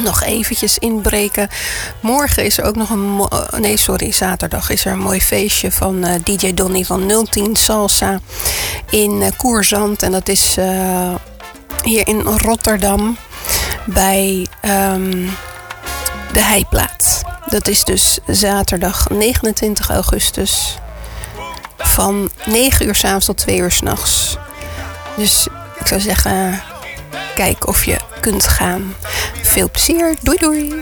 nog eventjes inbreken. Morgen is er ook nog zaterdag is er een mooi feestje van DJ Donny van 010 Salsa in Koerzand. En dat is hier in Rotterdam bij de Heiplaats. Dat is dus zaterdag 29 augustus van 9 uur 's avonds tot 2 uur 's nachts. Dus ik zou zeggen, kijk of je kunt gaan. Veel plezier. Doei doei.